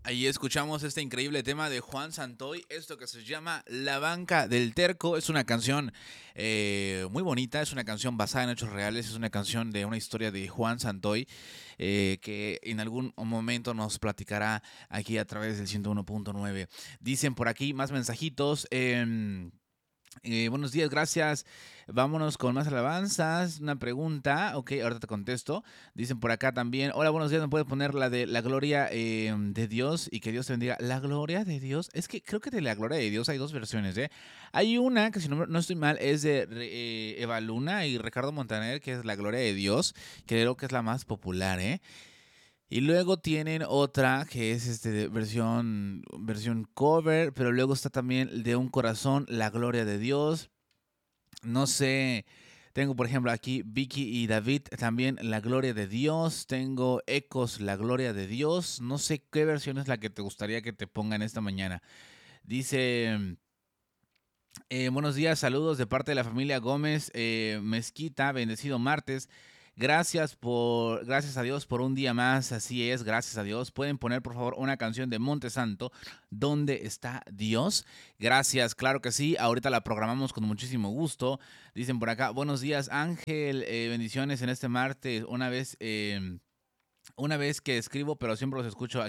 Ahí escuchamos este increíble tema de Juan Santoy, esto que se llama La Banca del Terco. Es una canción muy bonita, es una canción basada en hechos reales, es una canción de una historia de Juan Santoy que en algún momento nos platicará aquí a través del 101.9. Dicen por aquí más mensajitos. Buenos días, gracias. Vámonos con más alabanzas. Una pregunta, ok, ahorita te contesto. Dicen por acá también, hola, buenos días, ¿me puedes poner la de la gloria de Dios y que Dios te bendiga? La gloria de Dios, es que creo que de la gloria de Dios hay dos versiones, ¿eh? Hay una que si no estoy mal es de Eva Luna y Ricardo Montaner, que es la gloria de Dios, que creo que es la más popular, ¿eh? Y luego tienen otra que es de versión cover, pero luego está también de un corazón, la gloria de Dios. No sé, tengo por ejemplo aquí Vicky y David, también la gloria de Dios. Tengo Ecos, la gloria de Dios. No sé qué versión es la que te gustaría que te pongan esta mañana. Dice, buenos días, saludos de parte de la familia Gómez Mezquita, bendecido martes. Gracias a Dios por un día más, así es, gracias a Dios. Pueden poner por favor una canción de Monte Santo, ¿Dónde está Dios? Gracias, claro que sí, ahorita la programamos con muchísimo gusto. Dicen por acá, buenos días Ángel, bendiciones en este martes, una vez que escribo, pero siempre los escucho